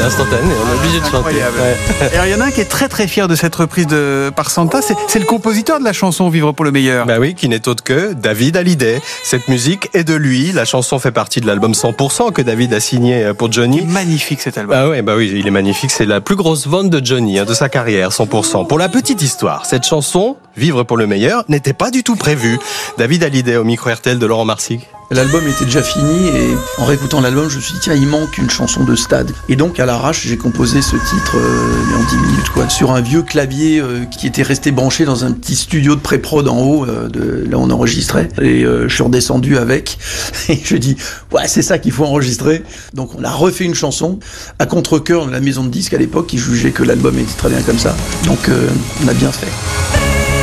instantané, on est obligé de chanter. Ouais. Et alors, il y en a un qui est très très fier de cette reprise par Santa, c'est le compositeur de la chanson Vivre pour le meilleur. Bah oui, qui n'est autre que David Hallyday. Cette musique est de lui, la chanson fait partie de l'album 100% que David a signé pour Johnny. Magnifique cet album. Bah oui, il est magnifique, c'est la plus grosse vente de Johnny, de sa carrière, 100%. Pour la petite histoire, cette chanson, Vivre pour le meilleur, n'était pas du tout prévue. David Hallyday au micro RTL de Laurent Marsic. L'album était déjà fini et en réécoutant l'album, je me suis dit tiens, il manque une chanson de stade. Et donc à l'arrache, j'ai composé ce titre en 10 minutes sur un vieux clavier qui était resté branché dans un petit studio de pré-prod en haut de là où on enregistrait. Et je suis redescendu avec et je dis ouais, c'est ça qu'il faut enregistrer. Donc on a refait une chanson à contre-cœur de la maison de disques à l'époque qui jugeait que l'album était très bien comme ça. Donc on a bien fait.